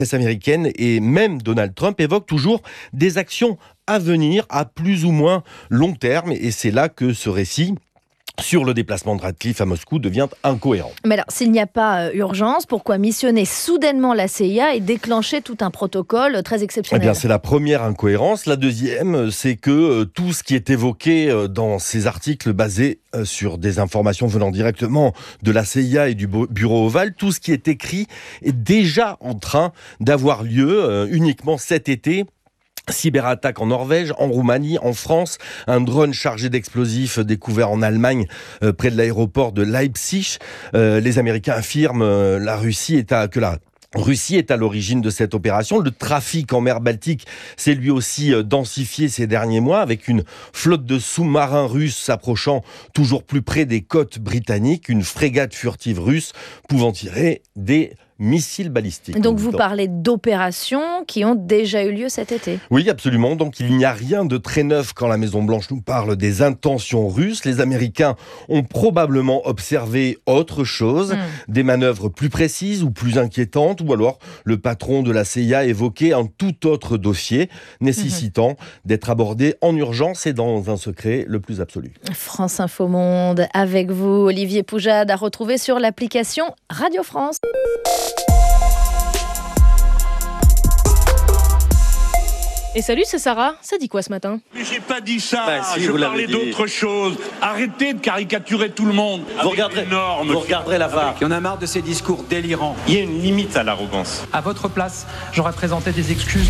presse américaine et même Donald Trump évoquent toujours des actions à venir à plus ou moins long terme. Et c'est là que ce récit sur le déplacement de Ratcliffe à Moscou devient incohérent. Mais alors, s'il n'y a pas urgence, pourquoi missionner soudainement la CIA et déclencher tout un protocole très exceptionnel ? Eh bien, c'est la première incohérence. La deuxième, c'est que tout ce qui est évoqué dans ces articles basés sur des informations venant directement de la CIA et du Bureau ovale, tout ce qui est écrit est déjà en train d'avoir lieu uniquement cet été. Cyberattaque en Norvège, en Roumanie, en France, un drone chargé d'explosifs découvert en Allemagne près de l'aéroport de Leipzig. Les Américains affirment que la Russie est à l'origine de cette opération. Le trafic en mer Baltique s'est lui aussi densifié ces derniers mois avec une flotte de sous-marins russes s'approchant toujours plus près des côtes britanniques, une frégate furtive russe pouvant tirer des missiles balistiques. Donc vous parlez d'opérations qui ont déjà eu lieu cet été. Oui, absolument. Donc il n'y a rien de très neuf quand la Maison-Blanche nous parle des intentions russes. Les Américains ont probablement observé autre chose, des manœuvres plus précises ou plus inquiétantes, ou alors le patron de la CIA évoquait un tout autre dossier nécessitant d'être abordé en urgence et dans un secret le plus absolu. France Info Monde, avec vous, Olivier Poujade, à retrouver sur l'application Radio France. Et salut, c'est Sarah. Ça dit quoi ce matin ? Mais j'ai pas dit ça, si, je parlais d'autre chose. Arrêtez de caricaturer tout le monde. Vous regarderez la VAR. Il y en a marre de ces discours délirants. Il y a une limite à l'arrogance. À votre place, j'aurais présenté des excuses.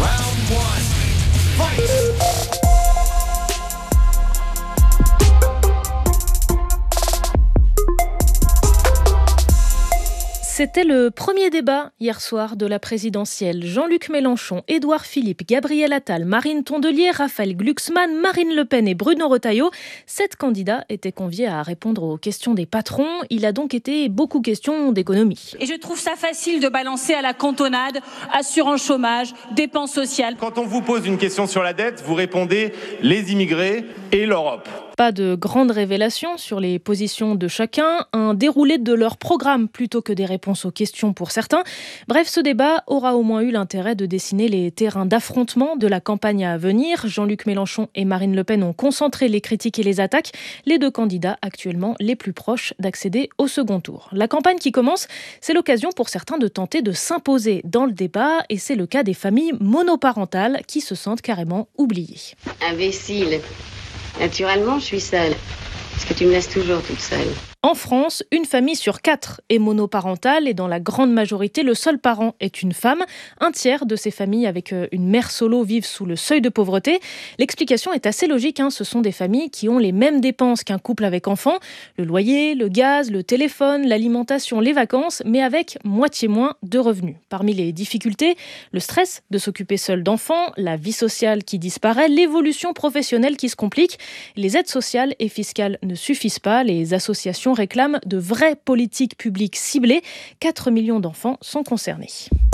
C'était le premier débat hier soir de la présidentielle. Jean-Luc Mélenchon, Édouard Philippe, Gabriel Attal, Marine Tondelier, Raphaël Glucksmann, Marine Le Pen et Bruno Retailleau. 7 candidats étaient conviés à répondre aux questions des patrons. Il a donc été beaucoup question d'économie. Et je trouve ça facile de balancer à la cantonade, assurance chômage, dépenses sociales. Quand on vous pose une question sur la dette, vous répondez les immigrés et l'Europe. Pas de grandes révélations sur les positions de chacun, un déroulé de leur programme plutôt que des réponses aux questions pour certains. Bref, ce débat aura au moins eu l'intérêt de dessiner les terrains d'affrontement de la campagne à venir. Jean-Luc Mélenchon et Marine Le Pen ont concentré les critiques et les attaques, les deux candidats actuellement les plus proches d'accéder au second tour. La campagne qui commence, c'est l'occasion pour certains de tenter de s'imposer dans le débat et c'est le cas des familles monoparentales qui se sentent carrément oubliées. Imbécile. Naturellement, je suis seule. Parce que tu me laisses toujours toute seule. En France, une famille sur 4 est monoparentale et dans la grande majorité, le seul parent est une femme. Un tiers de ces familles avec une mère solo vivent sous le seuil de pauvreté. L'explication est assez logique, ce sont des familles qui ont les mêmes dépenses qu'un couple avec enfants. Le loyer, le gaz, le téléphone, l'alimentation, les vacances, mais avec moitié moins de revenus. Parmi les difficultés, le stress de s'occuper seul d'enfants, la vie sociale qui disparaît, l'évolution professionnelle qui se complique. Les aides sociales et fiscales ne suffisent pas, les associations réclament de vraies politiques publiques ciblées. 4 millions d'enfants sont concernés.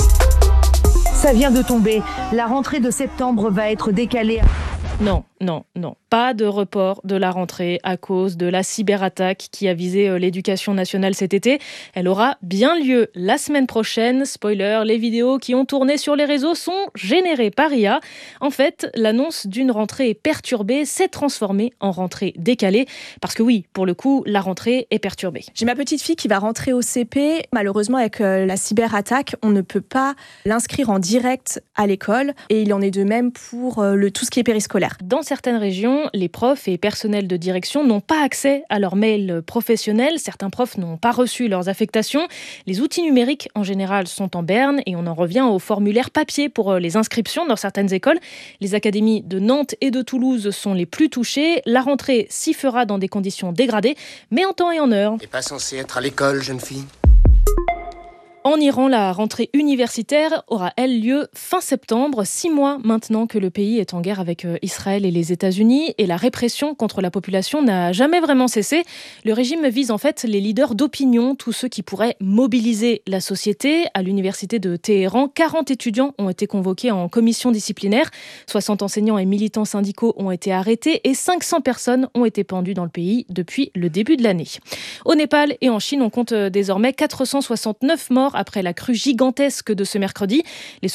Ça vient de tomber. La rentrée de septembre va être décalée. Non. Pas de report de la rentrée à cause de la cyberattaque qui a visé l'éducation nationale cet été. Elle aura bien lieu la semaine prochaine. Spoiler, les vidéos qui ont tourné sur les réseaux sont générées par IA. En fait, l'annonce d'une rentrée perturbée s'est transformée en rentrée décalée. Parce que oui, pour le coup, la rentrée est perturbée. J'ai ma petite fille qui va rentrer au CP. Malheureusement, avec la cyberattaque, on ne peut pas l'inscrire en direct à l'école. Et il en est de même pour tout ce qui est périscolaire. Dans certaines régions, les profs et personnels de direction n'ont pas accès à leurs mails professionnels. Certains profs n'ont pas reçu leurs affectations. Les outils numériques, en général, sont en berne et on en revient aux formulaires papier pour les inscriptions dans certaines écoles. Les académies de Nantes et de Toulouse sont les plus touchées. La rentrée s'y fera dans des conditions dégradées, mais en temps et en heure. T'es pas censée être à l'école, jeune fille ? En Iran, la rentrée universitaire aura, elle, lieu fin septembre, 6 mois maintenant que le pays est en guerre avec Israël et les États-Unis. Et la répression contre la population n'a jamais vraiment cessé. Le régime vise en fait les leaders d'opinion, tous ceux qui pourraient mobiliser la société. À l'université de Téhéran, 40 étudiants ont été convoqués en commission disciplinaire. 60 enseignants et militants syndicaux ont été arrêtés et 500 personnes ont été pendues dans le pays depuis le début de l'année. Au Népal et en Chine, on compte désormais 469 morts après la crue gigantesque de ce mercredi. Les